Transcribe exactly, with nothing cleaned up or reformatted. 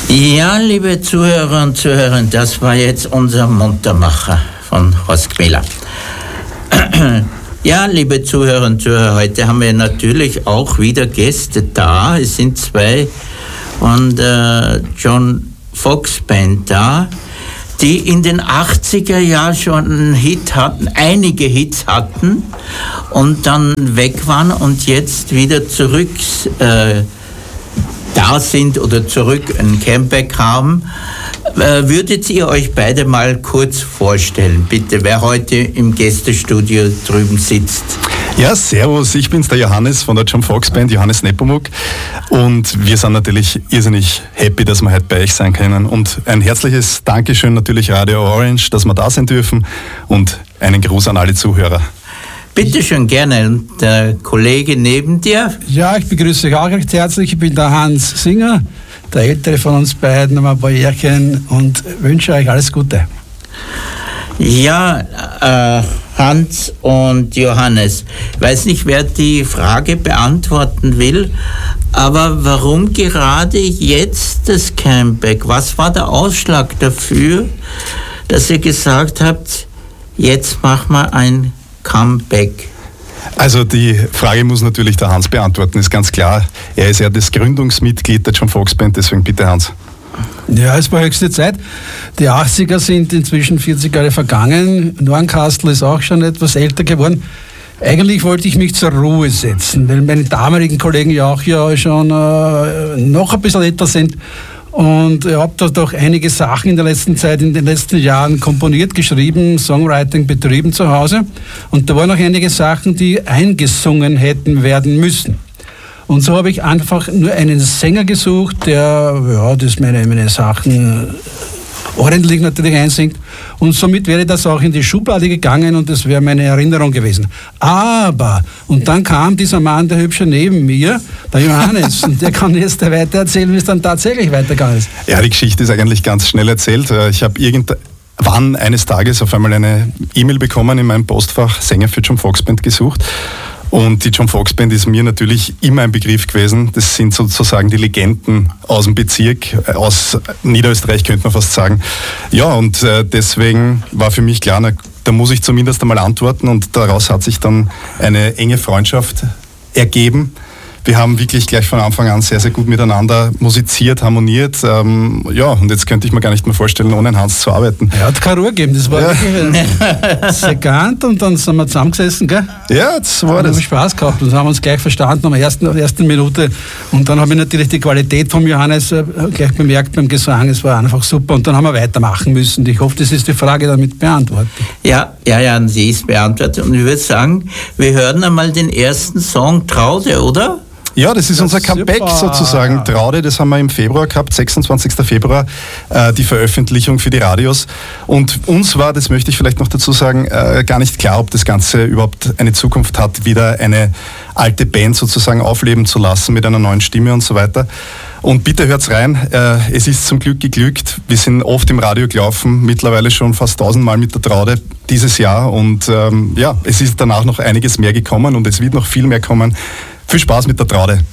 Ja, liebe Zuhörer und Zuhörerinnen, das war jetzt unser Muntermacher von Horst Gmeler. Ja, liebe Zuhörer und Zuhörer, heute haben wir natürlich auch wieder Gäste da. Es sind zwei von der John Foxx Band da, die in den achtziger Jahren schon einen Hit hatten, einige Hits hatten und dann weg waren und jetzt wieder zurück äh, da sind oder zurück ein Comeback haben. Äh, würdet ihr euch beide mal kurz vorstellen, bitte, wer heute im Gästestudio drüben sitzt? Ja, servus, ich bin's, der Johannes von der John Foxx Band, Johannes Nepomuk. Und wir sind natürlich irrsinnig happy, dass wir heute bei euch sein können. Und ein herzliches Dankeschön natürlich Radio Orange, dass wir da sein dürfen. Und einen Gruß an alle Zuhörer. Bitte schön, gerne. Und der Kollege neben dir? Ja, ich begrüße euch auch recht herzlich. Ich bin der Hans Singer, der ältere von uns beiden, haben ein paar Jährchen und wünsche euch alles Gute. Ja, äh, Hans und Johannes, ich weiß nicht, wer die Frage beantworten will, aber warum gerade jetzt das Comeback? Was war der Ausschlag dafür, dass ihr gesagt habt, jetzt machen wir ein Comeback? Also die Frage muss natürlich der Hans beantworten, ist ganz klar. Er ist ja das Gründungsmitglied der John Foxx Band, deswegen bitte Hans. Ja, es war höchste Zeit. Die achtziger sind inzwischen vierzig Jahre vergangen. Norncastle ist auch schon etwas älter geworden. Eigentlich wollte ich mich zur Ruhe setzen, weil meine damaligen Kollegen ja auch ja schon äh, noch ein bisschen älter sind. Und ich habe da doch einige Sachen in der letzten Zeit, in den letzten Jahren komponiert, geschrieben, Songwriting betrieben zu Hause. Und da waren auch einige Sachen, die eingesungen hätten werden müssen. Und so habe ich einfach nur einen Sänger gesucht, der ja, das meine, meine Sachen ordentlich natürlich einsingt. Und somit wäre das auch in die Schublade gegangen und das wäre meine Erinnerung gewesen. Aber, und dann kam dieser Mann, der Hübsche neben mir, der Johannes, und der kann jetzt weiter erzählen, wie es dann tatsächlich weitergegangen ist. Ja, die Geschichte ist eigentlich ganz schnell erzählt. Ich habe irgendwann eines Tages auf einmal eine E-Mail bekommen in meinem Postfach, Sänger für John Foxx Band gesucht. Und die John Foxx Band ist mir natürlich immer ein Begriff gewesen. Das sind sozusagen die Legenden aus dem Bezirk, aus Niederösterreich könnte man fast sagen. Ja, und äh, deswegen war für mich klar, na, da muss ich zumindest einmal antworten und daraus hat sich dann eine enge Freundschaft ergeben. Wir haben wirklich gleich von Anfang an sehr, sehr gut miteinander musiziert, harmoniert. Ähm, ja, und jetzt könnte ich mir gar nicht mehr vorstellen, ohne einen Hans zu arbeiten. Er hat keine Ruhe gegeben, das war ja. wirklich sekant und dann sind wir zusammengesessen, gell? Ja, das war und das. haben Spaß gehabt und haben uns gleich verstanden am ersten, der ersten Minute. Und dann habe ich natürlich die Qualität von Johannes äh, gleich bemerkt beim Gesang, es war einfach super und dann haben wir weitermachen müssen. Ich hoffe, das ist die Frage damit beantwortet. Ja, ja, ja, sie ist beantwortet und ich würde sagen, wir hören einmal den ersten Song, Traude, oder? Ja, das ist das unser ist Comeback super. sozusagen. Traude, das haben wir im Februar gehabt, sechsundzwanzigster Februar, äh, die Veröffentlichung für die Radios. Und uns war, das möchte ich vielleicht noch dazu sagen, äh, gar nicht klar, ob das Ganze überhaupt eine Zukunft hat, wieder eine alte Band sozusagen aufleben zu lassen mit einer neuen Stimme und so weiter. Und bitte hört's rein, äh, es ist zum Glück geglückt. Wir sind oft im Radio gelaufen, mittlerweile schon fast tausendmal mit der Traude dieses Jahr. Und ähm, ja, es ist danach noch einiges mehr gekommen und es wird noch viel mehr kommen. Viel Spaß mit der Traude.